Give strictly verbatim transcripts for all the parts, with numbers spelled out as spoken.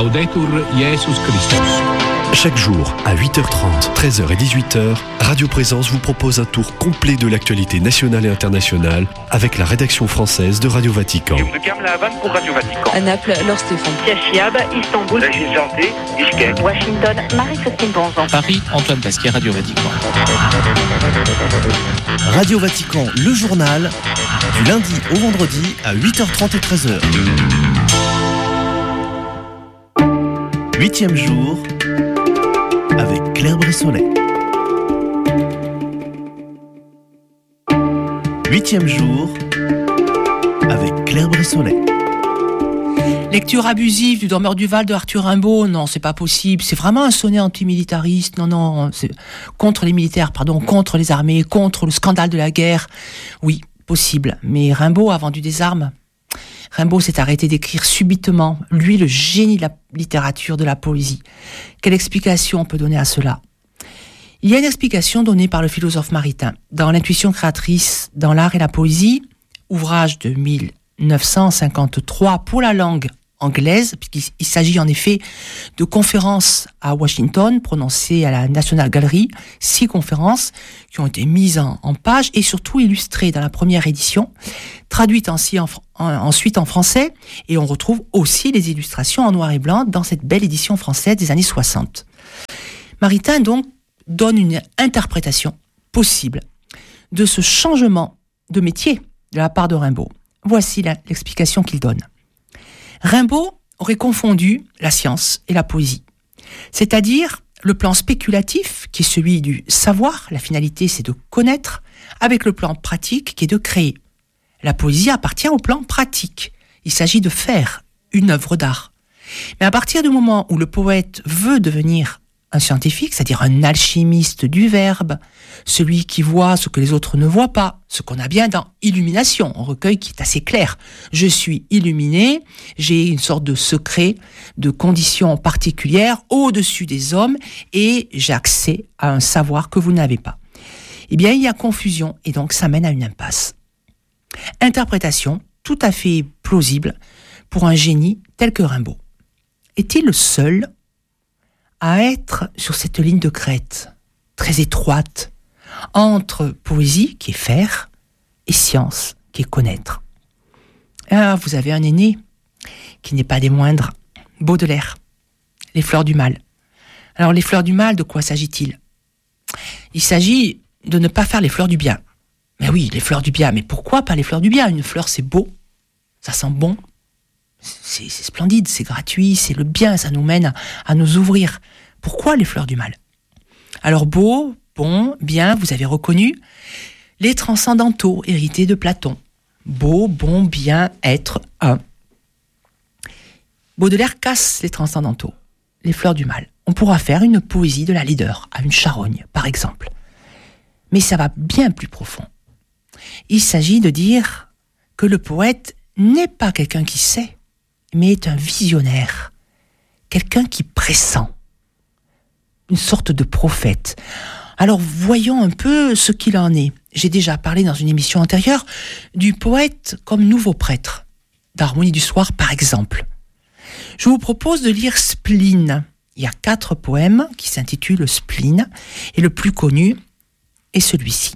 Laudetur Jesus Christus. Chaque jour, à huit heures trente, treize heures et dix-huit heures, Radio Présence vous propose un tour complet de l'actualité nationale et internationale avec la rédaction française de Radio Vatican. pour Radio Vatican. À Naples, Laure Stéphane. Chiab, Istanbul. Régis Janté, Bishkek. Washington, Marie-Christine Bonzan. Paris, Antoine Pasquier, Radio Vatican. Radio Vatican, le journal, du lundi au vendredi à huit heures trente et treize heures. Huitième jour avec Claire Bressolet. Huitième jour avec Claire Bressolet. Lecture abusive du Dormeur du Val de Arthur Rimbaud, non, c'est pas possible. C'est vraiment un sonnet antimilitariste, non, non, c'est contre les militaires, pardon, contre les armées, contre le scandale de la guerre. Oui, possible. Mais Rimbaud a vendu des armes. Rimbaud s'est arrêté d'écrire subitement, lui, le génie de la littérature, de la poésie. Quelle explication on peut donner à cela ? Il y a une explication donnée par le philosophe Maritain dans L'intuition créatrice dans l'art et la poésie, ouvrage de mille neuf cent cinquante-trois pour la langue anglaise, puisqu'il s'agit en effet de conférences à Washington prononcées à la National Gallery, six conférences qui ont été mises en, en page et surtout illustrées dans la première édition, traduites ainsi en, en, ensuite en français, et on retrouve aussi les illustrations en noir et blanc dans cette belle édition française des années soixante. Maritain donc donne une interprétation possible de ce changement de métier de la part de Rimbaud. Voici la, l'explication qu'il donne. Rimbaud aurait confondu la science et la poésie, c'est-à-dire le plan spéculatif, qui est celui du savoir, la finalité c'est de connaître, avec le plan pratique qui est de créer. La poésie appartient au plan pratique, il s'agit de faire une œuvre d'art. Mais à partir du moment où le poète veut devenir un scientifique, c'est-à-dire un alchimiste du verbe, celui qui voit ce que les autres ne voient pas, ce qu'on a bien dans Illumination, un recueil qui est assez clair. Je suis illuminé, j'ai une sorte de secret, de conditions particulières au-dessus des hommes et j'ai accès à un savoir que vous n'avez pas. Eh bien, il y a confusion et donc ça mène à une impasse. Interprétation tout à fait plausible pour un génie tel que Rimbaud. Est-il le seul à être sur cette ligne de crête, très étroite, entre poésie, qui est faire, et science, qui est connaître. Ah, vous avez un aîné, qui n'est pas des moindres, Baudelaire, Les Fleurs du Mal. Alors, les fleurs du mal, de quoi s'agit-il ? Il s'agit de ne pas faire les fleurs du bien. Mais oui, les fleurs du bien, mais pourquoi pas les fleurs du bien ? Une fleur, c'est beau, ça sent bon, C'est, c'est splendide, c'est gratuit, c'est le bien, ça nous mène à, à nous ouvrir. Pourquoi les fleurs du mal ? Alors beau, bon, bien, vous avez reconnu les transcendantaux hérités de Platon. Beau, bon, bien, être, un. Baudelaire casse les transcendantaux, les fleurs du mal. On pourra faire une poésie de la laideur, à une charogne, par exemple. Mais ça va bien plus profond. Il s'agit de dire que le poète n'est pas quelqu'un qui sait, mais est un visionnaire, quelqu'un qui pressent, une sorte de prophète. Alors voyons un peu ce qu'il en est. J'ai déjà parlé dans une émission antérieure du poète comme nouveau prêtre, d'Harmonie du soir par exemple. Je vous propose de lire Spleen. Il y a quatre poèmes qui s'intitulent Spleen, et le plus connu est celui-ci.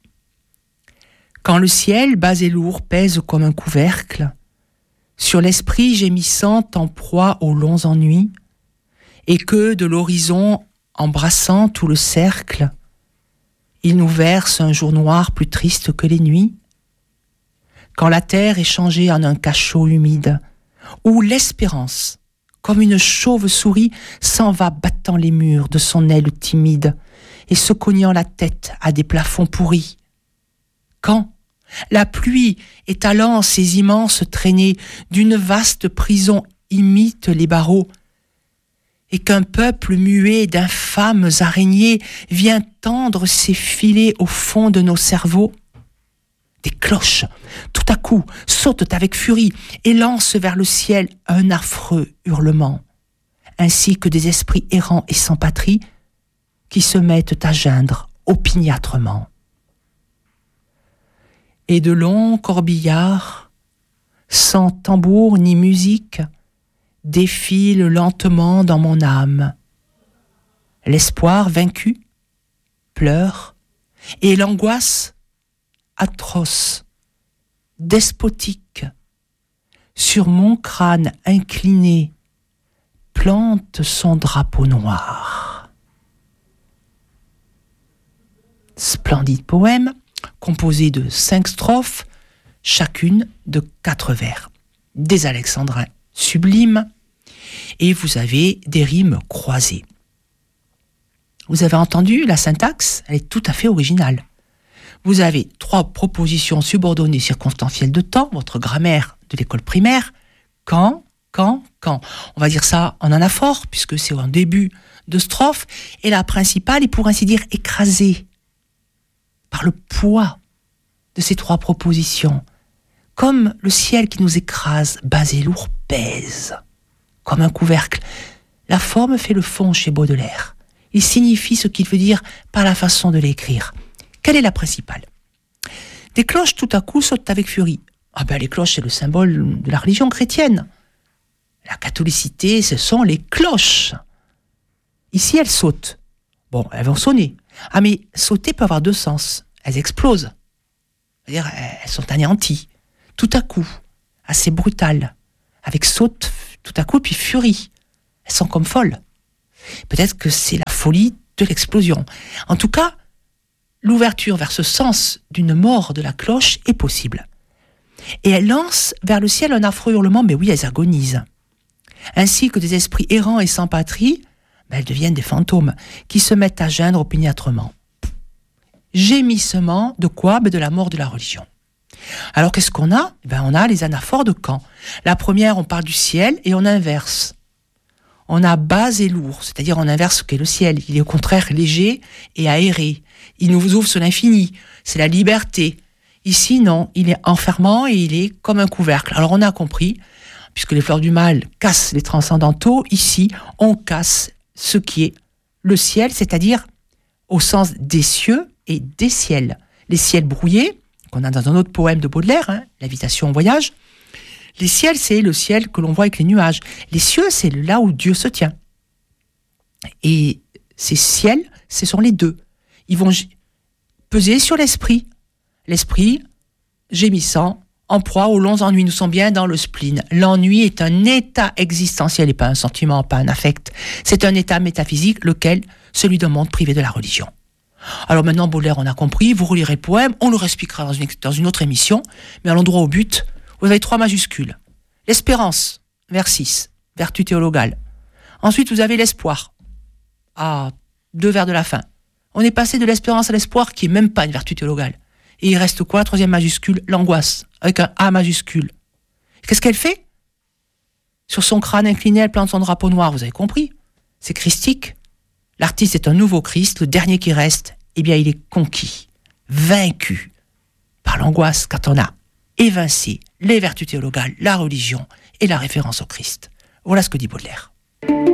Quand le ciel, bas et lourd, pèse comme un couvercle, sur l'esprit gémissant en proie aux longs ennuis, et que de l'horizon embrassant tout le cercle, il nous verse un jour noir plus triste que les nuits, quand la terre est changée en un cachot humide, où l'espérance, comme une chauve-souris, s'en va battant les murs de son aile timide et se cognant la tête à des plafonds pourris. Quand la pluie, étalant ses immenses traînées d'une vaste prison, imite les barreaux, et qu'un peuple muet d'infâmes araignées vient tendre ses filets au fond de nos cerveaux, des cloches, tout à coup, sautent avec furie et lancent vers le ciel un affreux hurlement, ainsi que des esprits errants et sans patrie qui se mettent à geindre opiniâtrement. Et de longs corbillards, sans tambour ni musique, défile lentement dans mon âme. L'espoir vaincu pleure, et l'angoisse atroce, despotique, sur mon crâne incliné, plante son drapeau noir. Splendide poème, composé de cinq strophes, chacune de quatre vers. Des alexandrins sublimes, et vous avez des rimes croisées. Vous avez entendu la syntaxe, elle est tout à fait originale. Vous avez trois propositions subordonnées circonstancielles de temps, votre grammaire de l'école primaire, quand, quand, quand. On va dire ça en anaphore, puisque c'est en début de strophe, et la principale est pour ainsi dire écrasée par le poids de ces trois propositions. Comme le ciel qui nous écrase, bas et lourd, pèse, comme un couvercle. La forme fait le fond chez Baudelaire. Il signifie ce qu'il veut dire par la façon de l'écrire. Quelle est la principale ? Des cloches tout à coup sautent avec furie. Ah ben les cloches, c'est le symbole de la religion chrétienne. La catholicité, ce sont les cloches. Ici, elles sautent. Bon, elles vont sonner. Ah mais sauter peut avoir deux sens. Elles explosent. C'est-à-dire, elles sont anéanties. Tout à coup, assez brutales. Avec saute, tout à coup, puis furie. Elles sont comme folles. Peut-être que c'est la folie de l'explosion. En tout cas, l'ouverture vers ce sens d'une mort de la cloche est possible. Et elle lance vers le ciel un affreux hurlement, mais oui, elles agonisent. Ainsi que des esprits errants et sans patrie, ben elles deviennent des fantômes qui se mettent à geindre opiniâtrement. Gémissement de quoi ? Ben de la mort de la religion. Alors qu'est-ce qu'on a ? Ben on a les anaphores de Kant. La première, on parle du ciel et on inverse. On a bas et lourd, c'est-à-dire on inverse ce qu'est le ciel. Il est au contraire léger et aéré. Il nous ouvre sur l'infini. C'est la liberté. Ici, non, il est enfermant et il est comme un couvercle. Alors on a compris, puisque les fleurs du mal cassent les transcendantaux, ici, on casse ce qui est le ciel, c'est-à-dire au sens des cieux et des ciels. Les ciels brouillés, qu'on a dans un autre poème de Baudelaire, hein, L'Invitation au voyage. Les ciels, c'est le ciel que l'on voit avec les nuages. Les cieux, c'est là où Dieu se tient. Et ces ciels, ce sont les deux. Ils vont g- peser sur l'esprit. L'esprit, gémissant, en proie aux longs ennuis. Nous sommes bien dans le spleen. L'ennui est un état existentiel et pas un sentiment, pas un affect. C'est un état métaphysique, lequel, celui d'un monde privé de la religion. Alors maintenant, Baudelaire, on a compris, vous relirez le poème, on le réexpliquera dans une, dans une autre émission, mais allons droit au but. Vous avez trois majuscules. L'espérance, vers six, vertu théologale. Ensuite, vous avez l'espoir. Ah, deux vers de la fin. On est passé de l'espérance à l'espoir, qui est même pas une vertu théologale. Et il reste quoi ? Troisième majuscule, l'angoisse, avec un A majuscule. Qu'est-ce qu'elle fait ? Sur son crâne incliné, elle plante son drapeau noir, vous avez compris ? C'est christique. L'artiste est un nouveau Christ, le dernier qui reste, eh bien il est conquis, vaincu par l'angoisse quand on a évincé les vertus théologales, la religion et la référence au Christ. Voilà ce que dit Baudelaire.